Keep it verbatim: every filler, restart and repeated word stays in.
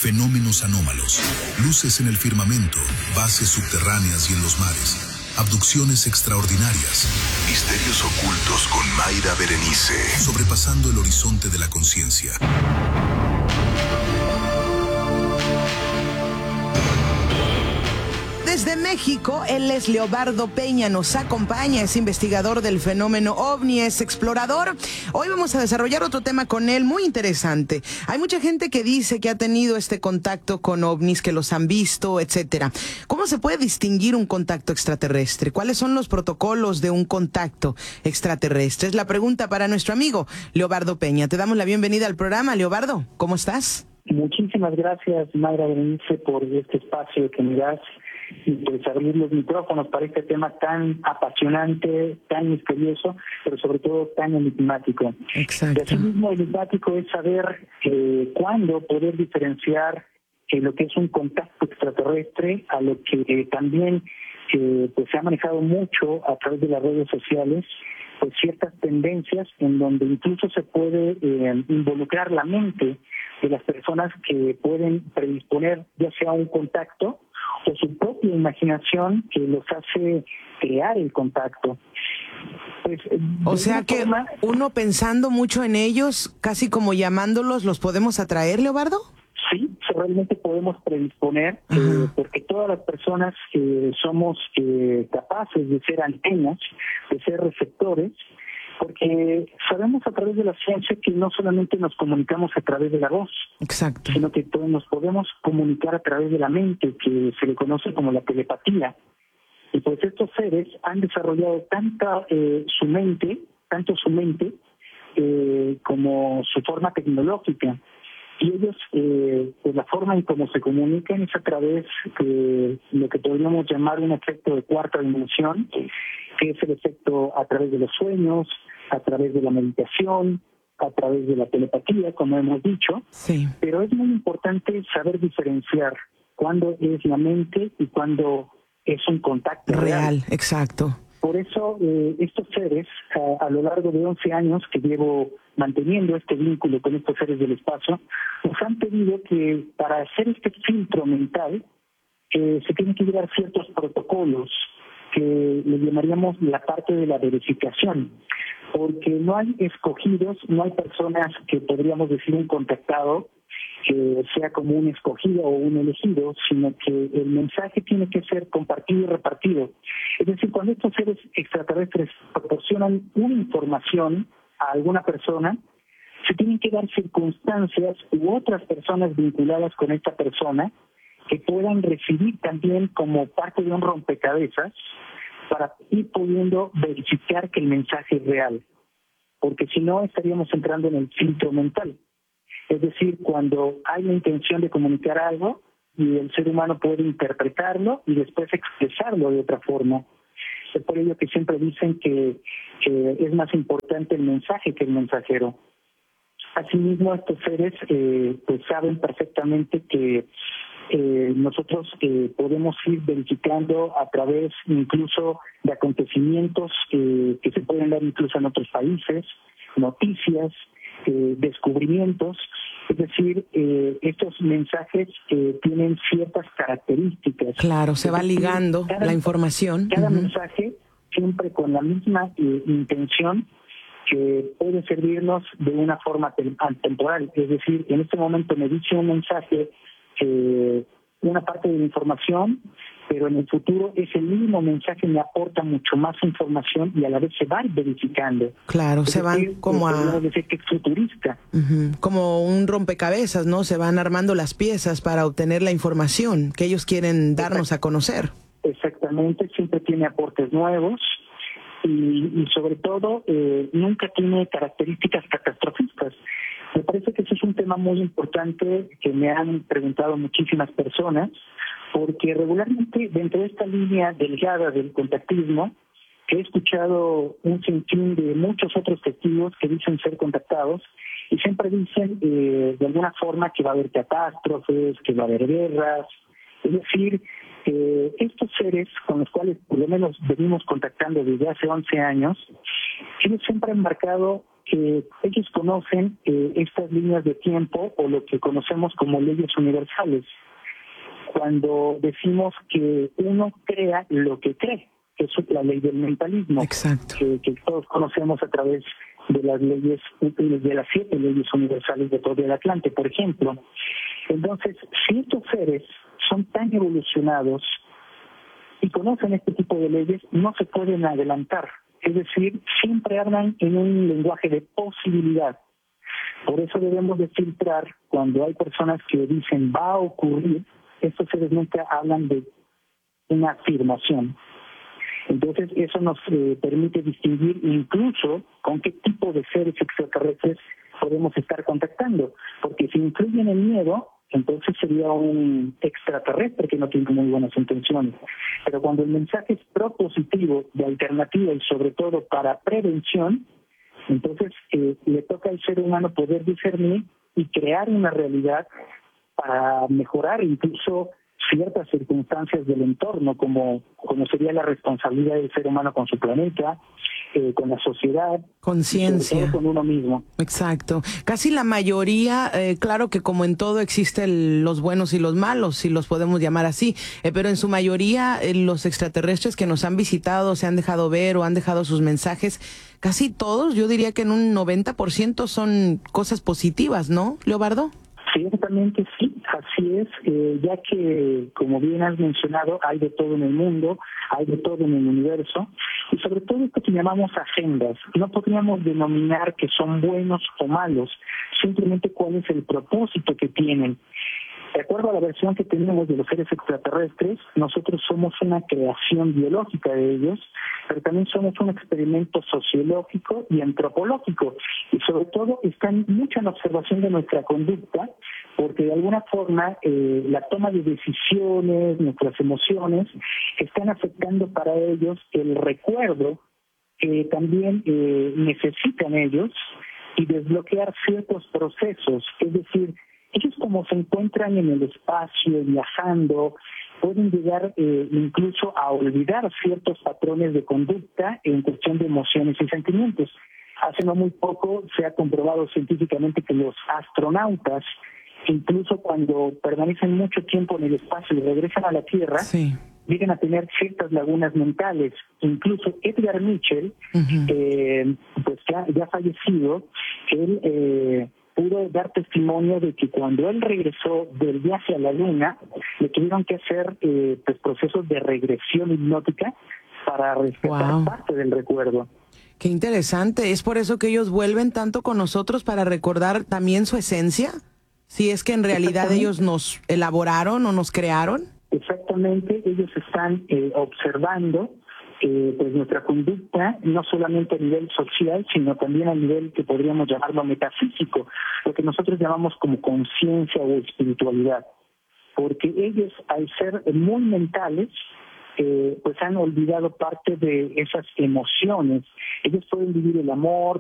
fenómenos anómalos, luces en el firmamento, bases subterráneas y en los mares, abducciones extraordinarias, misterios ocultos con Mayra Berenice, sobrepasando el horizonte de la conciencia. Desde México, él es Leobardo Peña, nos acompaña, es investigador del fenómeno OVNI, es explorador. Hoy vamos a desarrollar otro tema con él muy interesante. Hay mucha gente que dice que ha tenido este contacto con OVNIs, que los han visto, etcétera. ¿Cómo se puede distinguir un contacto extraterrestre? ¿Cuáles son los protocolos de un contacto extraterrestre? Es la pregunta para nuestro amigo Leobardo Peña. Te damos la bienvenida al programa. Leobardo, ¿cómo estás? Muchísimas gracias, Mayra Berenice, por este espacio que me das y pues abrir los micrófonos para este tema tan apasionante, tan misterioso, pero sobre todo tan enigmático. Exacto. Y asimismo, enigmático es saber eh, cuándo poder diferenciar eh, lo que es un contacto extraterrestre a lo que eh, también eh, pues se ha manejado mucho a través de las redes sociales, pues ciertas tendencias en donde incluso se puede eh, involucrar la mente de las personas que pueden predisponer ya sea un contacto o su propia imaginación que los hace crear el contacto. Pues, o sea que forma, uno pensando mucho en ellos, casi como llamándolos, ¿los podemos atraer, Leobardo? Sí, realmente podemos predisponer, eh, porque todas las personas que somos eh, capaces de ser antenas, de ser receptores, porque sabemos a través de la ciencia que no solamente nos comunicamos a través de la voz, exacto, sino que todos nos podemos comunicar a través de la mente, que se le conoce como la telepatía. Y pues estos seres han desarrollado tanta eh, su mente, tanto su mente eh, como su forma tecnológica. Y ellos, eh, pues la forma en cómo se comunican es a través de lo que podríamos llamar un efecto de cuarta dimensión, que es el efecto a través de los sueños, a través de la meditación, a través de la telepatía, como hemos dicho. Sí. Pero es muy importante saber diferenciar cuándo es la mente y cuándo es un contacto real. Real, exacto. Por eso eh, estos seres, a, a lo largo de once años que llevo manteniendo este vínculo con estos seres del espacio, nos han pedido que para hacer este filtro mental eh, se tienen que llevar ciertos protocolos que le llamaríamos la parte de la verificación, porque no hay escogidos, no hay personas que podríamos decir un contactado que sea como un escogido o un elegido, sino que el mensaje tiene que ser compartido y repartido. Es decir, cuando estos seres extraterrestres proporcionan una información a alguna persona, se tienen que dar circunstancias u otras personas vinculadas con esta persona que puedan recibir también como parte de un rompecabezas para ir pudiendo verificar que el mensaje es real, porque si no estaríamos entrando en el filtro mental. Es decir, cuando hay la intención de comunicar algo y el ser humano puede interpretarlo y después expresarlo de otra forma. Es por ello que siempre dicen que, que es más importante el mensaje que el mensajero. Asimismo, estos seres eh, pues saben perfectamente que eh, nosotros eh, podemos ir verificando a través incluso de acontecimientos eh, que se pueden dar incluso en otros países, noticias, eh, descubrimientos. Es decir, eh, estos mensajes eh, tienen ciertas características. Claro, se va decir, ligando cada, la información. Cada uh-huh. mensaje siempre con la misma eh, intención que puede servirnos de una forma temporal. Es decir, en este momento me dice un mensaje, eh, una parte de la información, pero en el futuro ese mismo mensaje me aporta mucho más información y a la vez se va verificando. Claro, es se decir, van como a... Podríamos decir que es futurista. Uh-huh. Como un rompecabezas, ¿no? Se van armando las piezas para obtener la información que ellos quieren darnos a conocer. Exactamente, siempre tiene aportes nuevos. Y, y sobre todo eh, nunca tiene características catastrofistas. Me parece que ese es un tema muy importante que me han preguntado muchísimas personas, porque regularmente dentro de esta línea delgada del contactismo he escuchado un sinfín de muchos otros testigos que dicen ser contactados y siempre dicen eh, de alguna forma que va a haber catástrofes, que va a haber guerras. Es decir, eh, estos seres con los cuales por lo menos venimos contactando desde hace once años, ellos siempre han marcado que ellos conocen eh, estas líneas de tiempo o lo que conocemos como leyes universales. Cuando decimos que uno crea lo que cree, que es la ley del mentalismo, Exacto. Que, que todos conocemos a través de las leyes, de las siete leyes universales de todo el Atlante, por ejemplo. Entonces, si estos seres son tan evolucionados y conocen este tipo de leyes, no se pueden adelantar. Es decir, siempre hablan en un lenguaje de posibilidad. Por eso debemos de filtrar cuando hay personas que dicen va a ocurrir. Estos seres nunca hablan de una afirmación. Entonces, eso nos eh, permite distinguir incluso con qué tipo de seres extraterrestres podemos estar contactando. Porque si incluyen el miedo, entonces sería un extraterrestre que no tiene muy buenas intenciones. Pero cuando el mensaje es propositivo, de alternativa y sobre todo para prevención, entonces eh, le toca al ser humano poder discernir y crear una realidad para mejorar incluso ciertas circunstancias del entorno, como, como sería la responsabilidad del ser humano con su planeta, eh, con la sociedad, conciencia, y sobre todo con uno mismo. Exacto. Casi la mayoría, eh, claro que como en todo existen los buenos y los malos, si los podemos llamar así, eh, pero en su mayoría eh, los extraterrestres que nos han visitado, se han dejado ver o han dejado sus mensajes, casi todos, yo diría que en un noventa por ciento son cosas positivas, ¿no, Leobardo? Ciertamente sí, así es, eh, ya que, como bien has mencionado, hay de todo en el mundo, hay de todo en el universo, y sobre todo esto que llamamos agendas. No podríamos denominar que son buenos o malos, simplemente cuál es el propósito que tienen. De acuerdo a la versión que tenemos de los seres extraterrestres, nosotros somos una creación biológica de ellos, pero también somos un experimento sociológico y antropológico. Y sobre todo están mucho en la observación de nuestra conducta, porque de alguna forma eh, la toma de decisiones, nuestras emociones, están afectando para ellos el recuerdo que también eh, necesitan ellos y desbloquear ciertos procesos. Es decir, ellos como se encuentran en el espacio, viajando, pueden llegar eh, incluso a olvidar ciertos patrones de conducta en cuestión de emociones y sentimientos. Hace no muy poco se ha comprobado científicamente que los astronautas, incluso cuando permanecen mucho tiempo en el espacio y regresan a la Tierra, sí, llegan a tener ciertas lagunas mentales. Incluso Edgar Mitchell, uh-huh. eh, pues ya, ya fallecido, él eh, pudo dar testimonio de que cuando él regresó del viaje a la Luna, le tuvieron que hacer eh, pues procesos de regresión hipnótica para rescatar wow. parte del recuerdo. Qué interesante. ¿Es por eso que ellos vuelven tanto con nosotros para recordar también su esencia? Si es que en realidad ellos nos elaboraron o nos crearon. Exactamente, ellos están eh, observando eh, pues nuestra conducta, no solamente a nivel social, sino también a nivel que podríamos llamarlo metafísico, lo que nosotros llamamos como conciencia o espiritualidad. Porque ellos, al ser muy mentales, eh, pues han olvidado parte de esas emociones. Ellos pueden vivir el amor,